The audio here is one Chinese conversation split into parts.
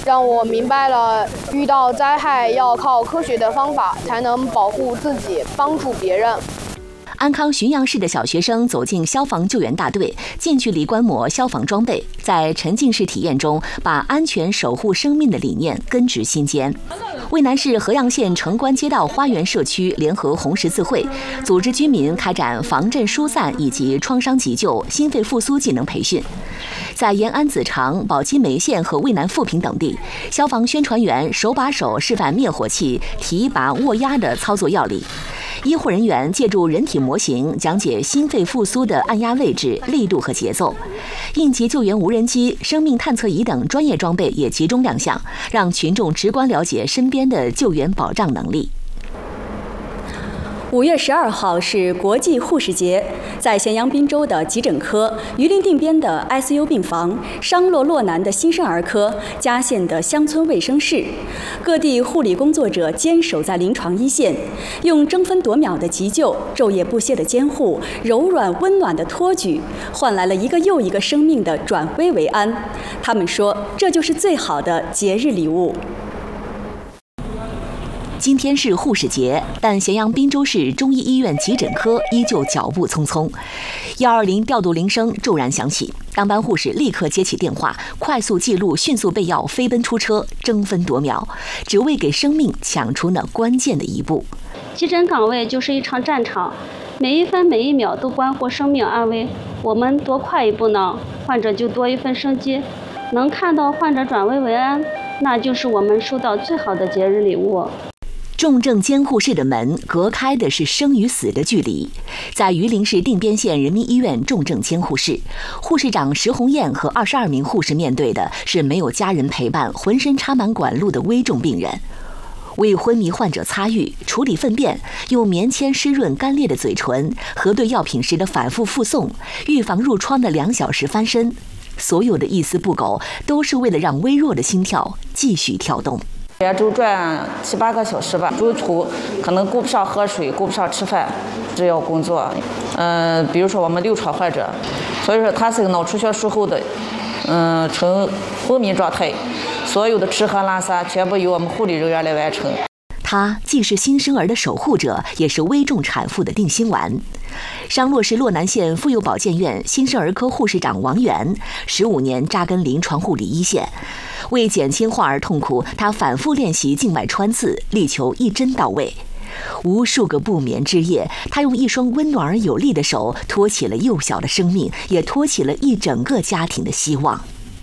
让我明白了遇到灾害要靠科学的方法才能保护自己，帮助别人。 安康浔阳市的小学生走进消防救援大队，近距离观摩消防装备，在沉浸式体验中把安全守护生命的理念根植心间。渭南市河阳县城关街道花园社区联合红十字会组织居民开展防震疏散以及创伤急救、心肺复苏技能培训。在延安子长、宝鸡眉县和渭南富平等地，消防宣传员手把手示范灭火器提拔握压的操作要领。医护人员借助人体模型讲解心肺复苏的按压位置、力度和节奏。应急救援无人机、生命探测仪等专业装备也集中亮相，让群众直观了解身边的救援保障能力。 5月12号是国际护士节，在咸阳滨州的急诊科、榆林定边的 ICU 病房、商洛洛南的新生儿科、嘉县的乡村卫生室，各地护理工作者坚守在临床一线，用争分夺秒的急救、昼夜不歇的监护、柔软温暖的托举，换来了一个又一个生命的转危为安。他们说，这就是最好的节日礼物。 今天是护士节，但咸阳滨州市中医医院急诊科依旧脚步匆匆。120调度铃声骤然响起，当班护士立刻接起电话，快速记录，迅速备药，飞奔出车，争分夺秒，只为给生命抢出那关键的一步。 急诊岗位就是一场战场，每一分每一秒都关乎生命安危。我们多快一步呢，患者就多一份生机。能看到患者转危为安，那就是我们收到最好的节日礼物。 重症监护室的门隔开的是生与死的距离。在榆林市定边县人民医院重症监护室，护士长石红艳和22名护士面对的是没有家人陪伴、浑身插满管路的危重病人。为昏迷患者擦浴、处理粪便，用棉签湿润干裂的嘴唇，核对药品时的反复复诵，预防褥疮的2小时翻身，所有的一丝不苟，都是为了让微弱的心跳继续跳动。 周转7、8个小时吧，中途可能顾不上喝水，顾不上吃饭，只要工作。比如说我们流产患者，所以说他是个脑出血术后的，呈昏迷状态，所有的吃喝拉撒全部由我们护理人员来完成。 他既是新生儿的守护者，也是危重产妇的定心丸。商洛市洛南县妇幼保健院新生儿科护士长王源，15年扎根临床护理一线。为减轻患儿痛苦，他反复练习静脉穿刺，力求一针到位。无数个不眠之夜，他用一双温暖而有力的手托起了幼小的生命，也托起了一整个家庭的希望。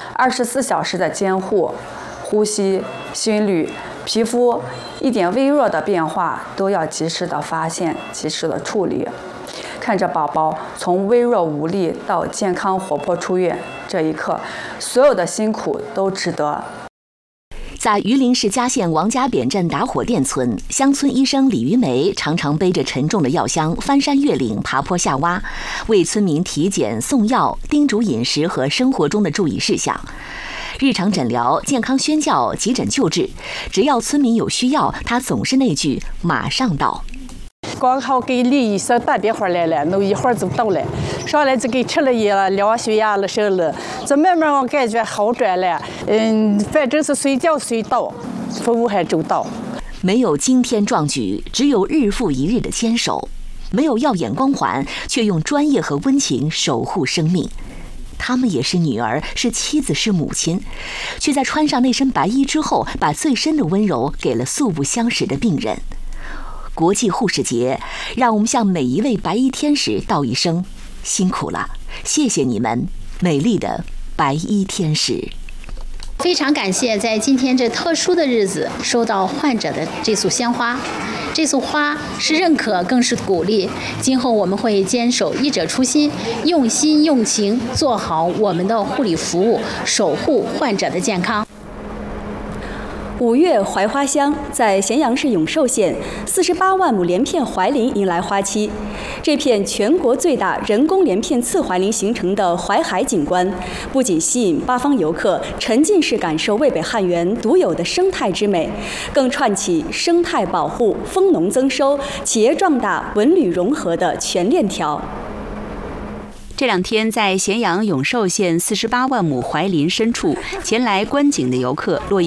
24小时的监护，呼吸、心率、皮肤一点微弱的变化都要及时的发现，及时的处理。看着宝宝从微弱无力到健康活泼出院，这一刻，所有的辛苦都值得。 在榆林市嘉县王家扁镇打火店村，乡村医生李玉梅常常背着沉重的药箱翻山越岭、爬坡下洼，为村民体检、送药、叮嘱饮食和生活中的注意事项。日常诊疗、健康宣教、急诊救治，只要村民有需要，他总是那句“马上到”。 刚好给李医生打电话来了，那一会儿就到了。上来就给吃了药了，量血压了什么了，这慢慢我感觉好转了。反正是随叫随到，服务还周到。 没有惊天壮举，只有日复一日的坚守。没有耀眼光环，却用专业和温情守护生命。他们也是女儿，是妻子，是母亲，却在穿上那身白衣之后，把最深的温柔给了素不相识的病人。国际护士节，让我们向每一位白衣天使道一声辛苦了，谢谢你们，美丽的白衣天使。 非常感谢在今天这特殊的日子收到患者的这束鲜花，这束花是认可，更是鼓励。今后我们会坚守医者初心，用心用情做好我们的护理服务，守护患者的健康。 5月槐花香，在咸阳市永寿县48万亩连片槐林迎来花期。这片全国最大人工连片次槐林形成的淮海景观，不仅吸引八方游客沉浸式感受渭北汉源独有的生态之美，更串起生态保护、蜂农增收、企业壮大、文旅融合的全链条。 这2天，在咸阳永寿县48万亩槐林深处前来观景的游客络绎